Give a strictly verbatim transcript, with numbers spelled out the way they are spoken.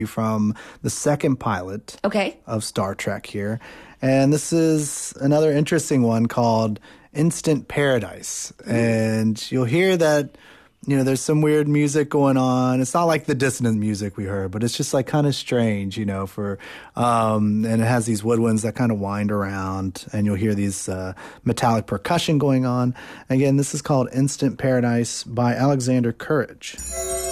from the second pilot Okay. of Star Trek here. And this is another interesting one called Instant Paradise. And you'll hear that, you know, there's some weird music going on. It's not like the dissonant music we heard, but it's just like kind of strange, you know, for, um, and it has these woodwinds that kind of wind around, and you'll hear these uh, metallic percussion going on. Again, this is called Instant Paradise by Alexander Courage.